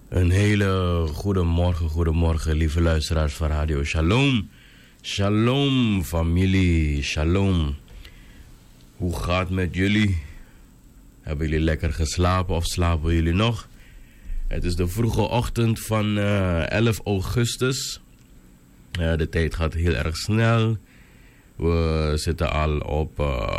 Een hele goedemorgen, lieve luisteraars van Radio Shalom. Shalom, familie, shalom. Hoe gaat het met jullie? Hebben jullie lekker geslapen of slapen jullie nog? Het is de vroege ochtend van 11 augustus. De tijd gaat heel erg snel. We zitten al op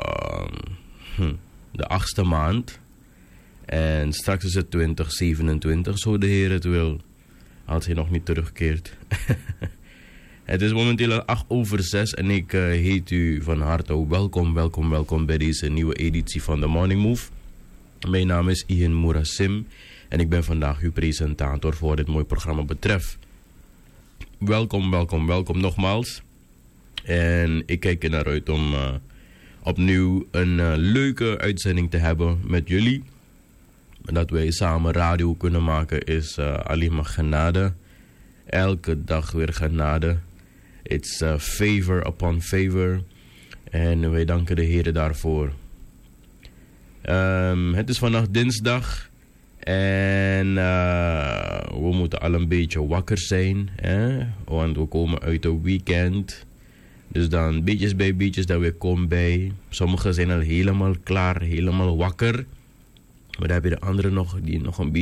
de 8e maand. En straks is het 2027, zo de Heer het wil. Als hij nog niet terugkeert. Het is momenteel 8:06 en ik heet u van harte welkom bij deze nieuwe editie van The Morning Move. Mijn naam is Ian Murasim en ik ben vandaag uw presentator voor dit mooie programma betreft. Welkom nogmaals. En ik kijk er naar uit om opnieuw een leuke uitzending te hebben met jullie. Dat wij samen radio kunnen maken is alleen maar genade. Elke dag weer genade. It's favor upon favor. En wij danken de Heer daarvoor. Het is vandaag dinsdag. En we moeten al een beetje wakker zijn. Want we komen uit een weekend. Dus dan beetjes bij beetjes dat we komen bij. Sommigen zijn al helemaal klaar, helemaal wakker. Maar dan heb je de anderen nog die nog een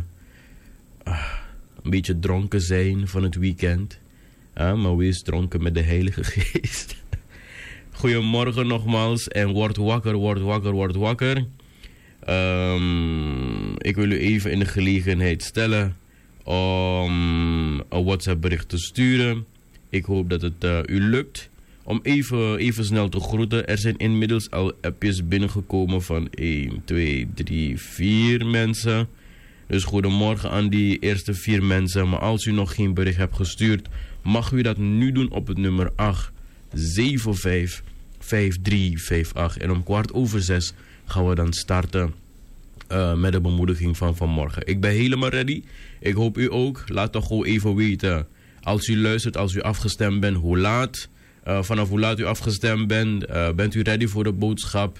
beetje dronken zijn van het weekend. Maar wees dronken met de Heilige Geest. Goedemorgen nogmaals en word wakker. Ik wil u even in de gelegenheid stellen om een WhatsApp bericht te sturen. Ik hoop dat het u lukt om even snel te groeten. Er zijn inmiddels al appjes binnengekomen van 1, 2, 3, 4 mensen. Dus goedemorgen aan die eerste 4 mensen. Maar als u nog geen bericht hebt gestuurd, mag u dat nu doen op het nummer 8755358. En om 6:15 gaan we dan starten met de bemoediging van vanmorgen. Ik ben helemaal ready. Ik hoop u ook. Laat toch gewoon even weten. Als u luistert, als u afgestemd bent, hoe laat. Vanaf hoe laat u afgestemd bent. Bent u ready voor de boodschap?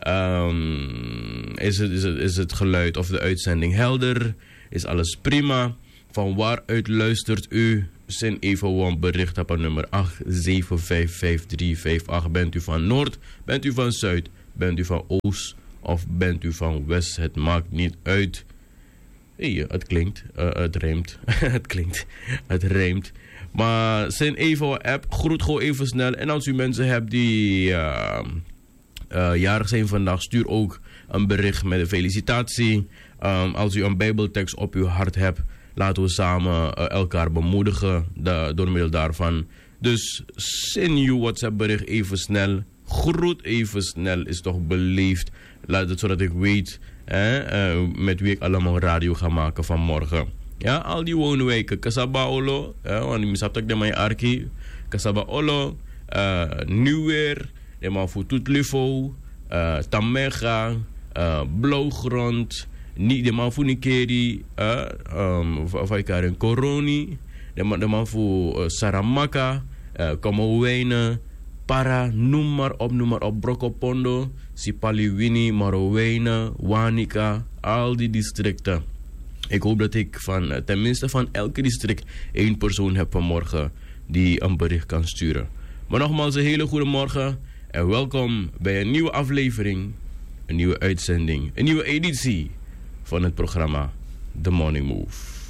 Is het geluid of de uitzending helder? Is alles prima? Van waaruit luistert u? Zend even een bericht op nummer 8755358. Bent u van Noord? Bent u van Zuid? Bent u van Oost? Of bent u van West? Het maakt niet uit. Hey, het klinkt. Het rijmt. Het rijmt. Maar zend even een app. Groet gewoon even snel. En als u mensen hebt die jarig zijn vandaag, stuur ook een bericht met een felicitatie. Als u een bijbeltekst op uw hart hebt, laten we samen elkaar bemoedigen door middel daarvan. Dus zend uw WhatsApp bericht even snel. Groet even snel, is toch beleefd. Laat het zodat ik weet met wie ik allemaal radio ga maken vanmorgen. Ja, al die woonwijken. Casabaolo, want die misaptak de mijn arki. Casabaolo, Nieuwweer, de man voor Toetlifo, Tamega, Blauwgrond, de man voor Nikeri, Vaikaren Coroni, de man voor Saramaka, Kamowijnen, Para, noem maar op, Brokopondo, Sipaliwini, Marowijnen, Wanika, al die districten. Ik hoop dat ik tenminste van elke district 1 persoon heb vanmorgen die een bericht kan sturen. Maar nogmaals een hele goede morgen en welkom bij een nieuwe aflevering, een nieuwe uitzending, een nieuwe editie van het programma The Morning Move.